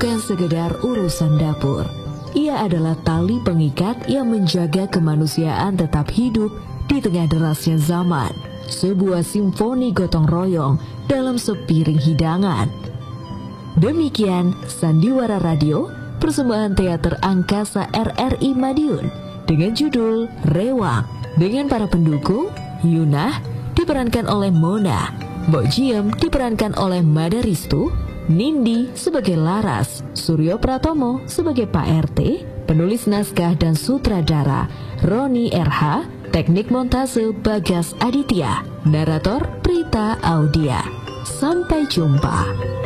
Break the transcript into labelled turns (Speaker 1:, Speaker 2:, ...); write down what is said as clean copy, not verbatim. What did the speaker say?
Speaker 1: bukan sekedar urusan dapur. Ia adalah tali pengikat yang menjaga kemanusiaan tetap hidup di tengah derasnya zaman. Sebuah simfoni gotong royong dalam sepiring hidangan. Demikian Sandiwara Radio, persembahan teater angkasa RRI Madiun dengan judul Rewang, dengan para pendukung Yunah diperankan oleh Mona, Mbok Jiem diperankan oleh Madaristu, Nindi sebagai Laras, Suryo Pratomo sebagai Pak RT, penulis naskah dan sutradara Roni RH, teknik montase Bagas Aditya, narator Prita Audia. Sampai jumpa.